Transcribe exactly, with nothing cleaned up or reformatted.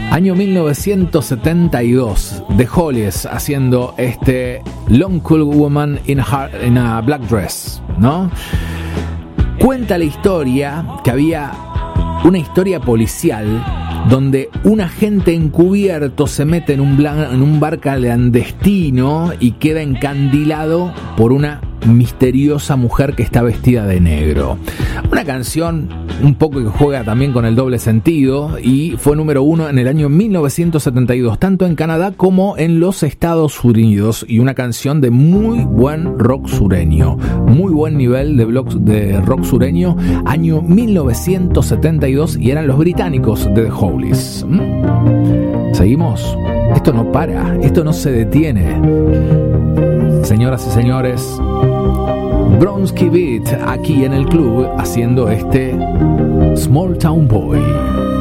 Año mil novecientos setenta y dos, The Hollies haciendo este Long Cool Woman in a, in a Black Dress, ¿no? Cuenta la historia que había una historia policial donde un agente encubierto se mete en un, blan, en un bar clandestino y queda encandilado por una misteriosa mujer que está vestida de negro. Una canción un poco que juega también con el doble sentido y fue número uno en el año mil novecientos setenta y dos, tanto en Canadá como en los Estados Unidos, y una canción de muy buen rock sureño, muy buen nivel de, blog, de rock sureño, año mil novecientos setenta y dos, y eran los británicos de The Hollies. ¿Mm? ¿Seguimos? Esto no para, esto no se detiene. Señoras y señores, Bronski Beat aquí en el club haciendo este Small Town Boy.